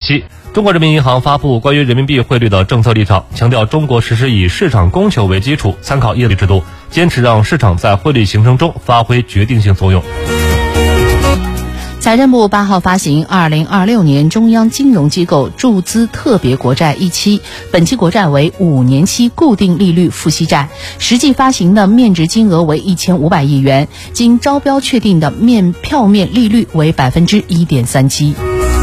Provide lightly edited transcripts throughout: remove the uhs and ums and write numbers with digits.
期，中国人民银行发布关于人民币汇率的政策立场，强调中国实施以市场供求为基础、参考业率制度，坚持让市场在汇率形成中发挥决定性作用。 财政部8号发行2026年中央金融机构注资特别国债一期，本期国债为5年期固定利率付息债，实际发行的面值金额为1500亿元，经招标确定的票面利率为1.37%。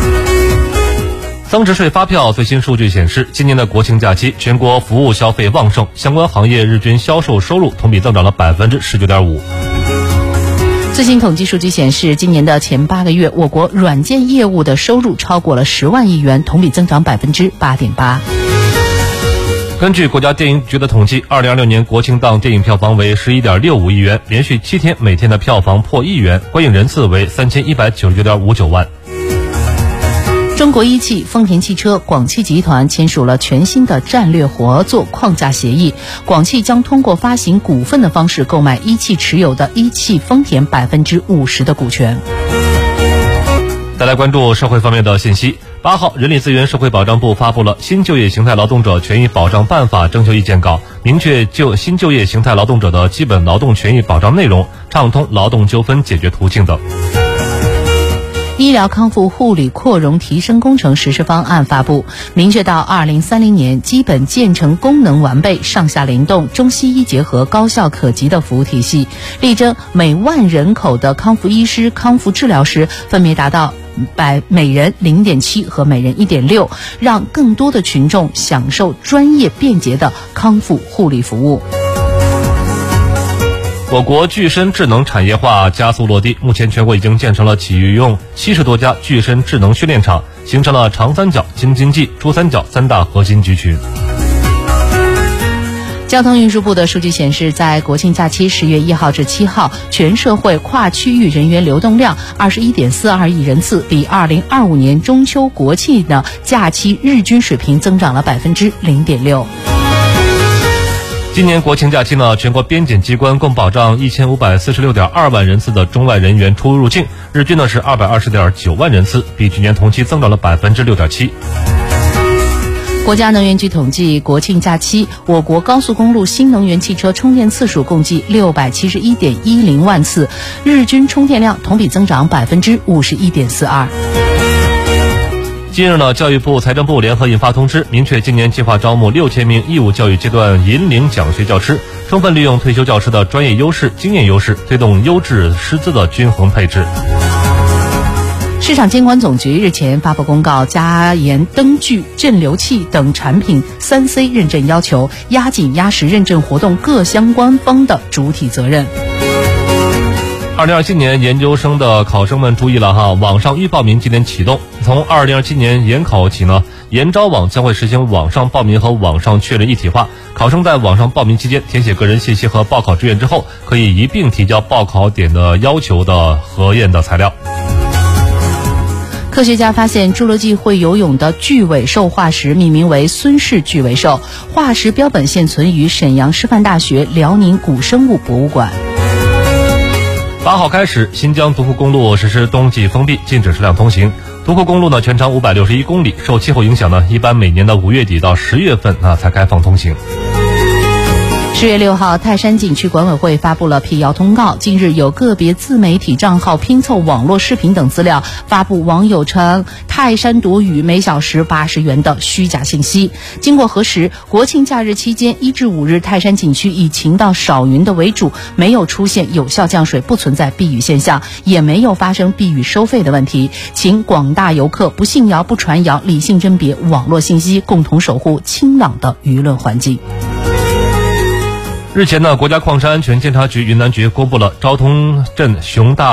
增值税发票最新数据显示，今年的国庆假期，全国服务消费旺盛，相关行业日均销售收入同比增长了19.5%。 最新统计数据显示，今年的前8个月，我国软件业务的收入超过了10万亿元，同比增长8.8%。 根据国家电影局的统计，2026年国庆档电影票房为11.65亿元，连续7天每天的票房破1亿元，观影人次为3199.59万。 中国一汽、丰田汽车、广汽集团签署了全新的战略合作框架协议，广汽将通过发行股份的方式购买一汽持有的一汽丰田50%的股权。 再来关注社会方面的信息。8号，人力资源社会保障部发布了《新就业形态劳动者权益保障办法》征求意见稿，明确新就业形态劳动者的基本劳动权益保障内容，畅通劳动纠纷解决途径等。 医疗康复护理扩容提升工程实施方案发布，明确到2030年基本建成功能完备、上下联动、中西医结合、高效可及的服务体系，力争每万人口的康复医师、康复治疗师分别达到每人0.7和每人1.6，让更多的群众享受专业便捷的康复护理服务。 我国具身智能产业化加速落地，目前全国已经建成了启用70多家具身智能训练场，形成了长三角、京津冀、珠三角3大核心局群。 交通运输部的数据显示，在国庆假期10月1号至7号，全社会跨区域人员流动量21.42亿人次，比2025年中秋国庆的假期日均水平增长了0.6%。 今年国庆假期呢，全国边检机关共保障1546.2万人次的中外人员出入境，日均呢是220.9万人次，比去年同期增长了6.7%。 国家能源局统计，国庆假期我国高速公路新能源汽车充电次数共计671.10万次，日均充电量同比增长51.42%。 近日呢，教育部、财政部联合印发通知，明确今年计划招募6000名义务教育阶段引领讲学教师，充分利用退休教师的专业优势、经验优势，推动优质师资的均衡配置。 市场监管总局日前发布公告，加严灯具、镇流器等产品3C 认证要求，压紧压实认证活动各相关方的主体责任。 2027年研究生的考生们注意了哈，网上预报名今年启动。从2027年研考起呢，研招网将会实行网上报名和网上确认一体化。考生在网上报名期间填写个人信息和报考志愿之后，可以一并提交报考点的要求的核验的材料。 科学家发现，侏罗纪会游泳的巨尾兽化石命名为孙氏巨尾兽，化石标本现存于沈阳师范大学辽宁古生物博物馆。 8号开始，新疆独库公路实施冬季封闭，禁止车辆通行。独库公路呢，全长561公里，受气候影响呢，一般每年的5月底到10月份才开放通行。 10月6号，泰山景区管委会发布了辟谣通告。近日有个别自媒体账号拼凑网络视频等资料，发布网友称泰山躲雨每小时80元的虚假信息。经过核实，国庆假日期间1至5日，泰山景区以晴到少云的为主，没有出现有效降水，不存在避雨现象，也没有发生避雨收费的问题。请广大游客不信谣、不传谣，理性甄别网络信息，共同守护清朗的舆论环境。 日前呢，国家矿山安全监察局云南局公布了昭通镇熊大